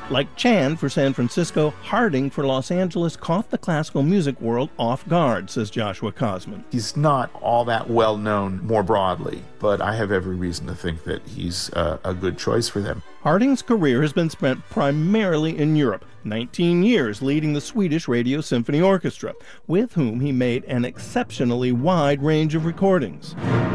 Like Chan for San Francisco, Harding for Los Angeles caught the classical music world off guard, says Joshua Kosman. He's not all that well known more broadly, but I have every reason to think that he's a good choice for them. Harding's career has been spent primarily in Europe, 19 years leading the Swedish Radio Symphony Orchestra, with whom he made an exceptionally wide range of recordings.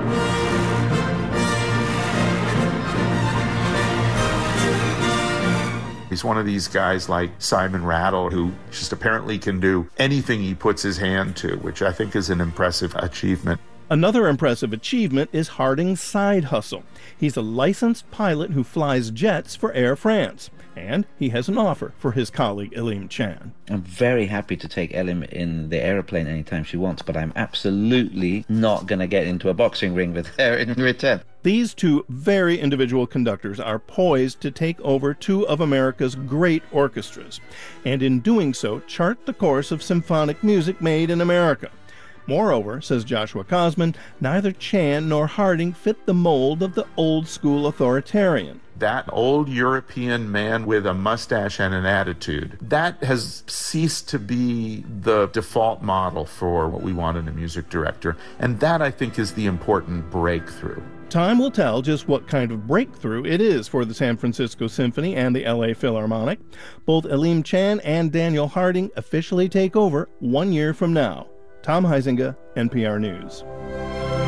He's one of these guys like Simon Rattle who just apparently can do anything he puts his hand to, which I think is an impressive achievement. Another impressive achievement is Harding's side hustle. He's a licensed pilot who flies jets for Air France, and he has an offer for his colleague Elim Chan. I'm very happy to take Elim in the airplane anytime she wants, but I'm absolutely not going to get into a boxing ring with her in return. These two very individual conductors are poised to take over two of America's great orchestras, and in doing so, chart the course of symphonic music made in America. Moreover, says Joshua Kosman, neither Chan nor Harding fit the mold of the old-school authoritarian. That old European man with a mustache and an attitude, that has ceased to be the default model for what we want in a music director, and that, I think, is the important breakthrough. Time will tell just what kind of breakthrough it is for the San Francisco Symphony and the LA Philharmonic. Both Elim Chan and Daniel Harding officially take over 1 year from now. Tom Huizinga, NPR News.